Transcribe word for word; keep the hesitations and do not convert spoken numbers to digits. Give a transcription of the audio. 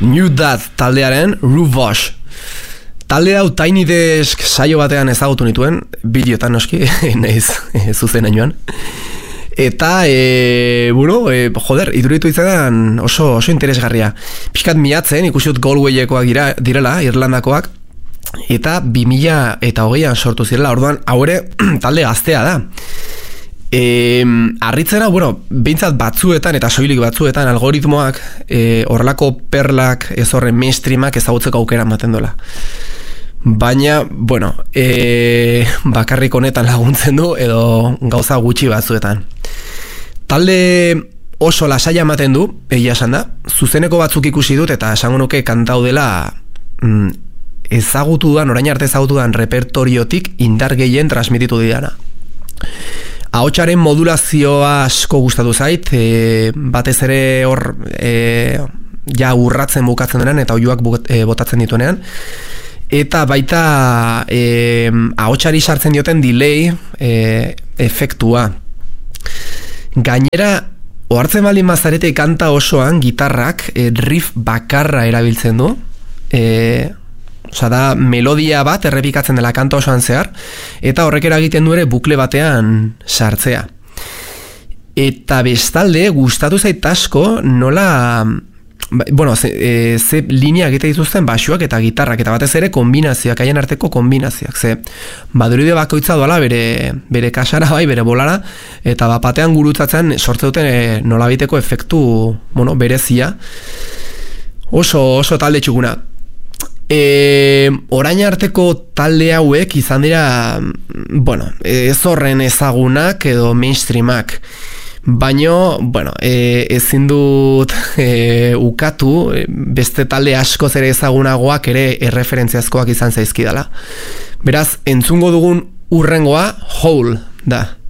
New Dad taldearen Rouge. Talde hau Tiny Desk saio batean ezagutu nituen, bideotan noski, nahiz zuzen joan. Eta, e, bueno, e, joder, iduritu izan oso, oso interesgarria. Piskat miatzen, ikusi dut Galwayekoak dira, direla, Irlandakoak, eta bi mila eta hogeian sortu zirela, orduan, haure talde gaztea da. E, arritzena, bueno, behintzat batzuetan eta soilik batzuetan algoritmoak e, horrelako perlak ez horren mainstreamak ezagutzeko aukera ematen dola. Baina, bueno, e, bakarrik honetan laguntzen du edo gauza gutxi batzuetan. Talde oso lasaia ematen du, egia esan da, zuzeneko batzuk ikusi dut eta esango nuke kantau dela mm, ezagutu dudan, orain arte ezagutu dudan repertoriotik indar gehien transmititu didana. Ahotsaren modulazioa asko gustatu zait, e, batez ere hor e, ja urratzen bukatzen denean eta oiuak e, botatzen dituenean. Eta baita e, ahotsari sartzen dioten delay e, efektua. Gainera, ohartzen baldin bazarete kanta osoan gitarrak e, riff bakarra erabiltzen du. E, Osa da, melodia bat errepikatzen dela kanta osoan zehar, eta horrek eragiten du ere bukle batean sartzea. Eta bestalde, gustatu zait asko nola, bueno, ze, e, ze linea egite dituzten basuak eta gitarrak, eta batez ere kombinazioak, haien arteko kombinazioak, ze baduride bakoitza doala bere, bere kasara bai, bere bolara, eta bapatean gurutzatzen sortze duten e, nolabiteko efektu, bueno, berezia, oso, oso talde txukuna. E, orain arteko talde hauek izan dira, bueno, ez horren ezagunak edo mainstreamak, baino, bueno, e, ezin dut e, ukatu, beste talde askoz ere ezagunagoak ere erreferentziazkoak izan zaizkidala. Beraz, entzungo dugun urrengoa Hole da.